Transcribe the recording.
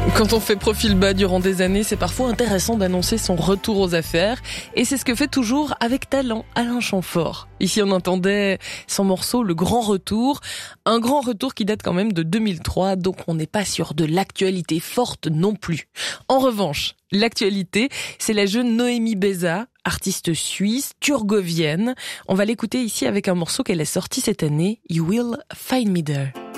Quand on fait profil bas durant des années, c'est parfois intéressant d'annoncer son retour aux affaires. Et c'est ce que fait toujours avec talent Alain Chamfort. Ici, on entendait son morceau Le Grand Retour. Un grand retour qui date quand même de 2003, donc on n'est pas sur de l'actualité forte non plus. En revanche, l'actualité, c'est la jeune Noémie Beza, artiste suisse, turgovienne. On va l'écouter ici avec un morceau qu'elle a sorti cette année, You Will Find Me There.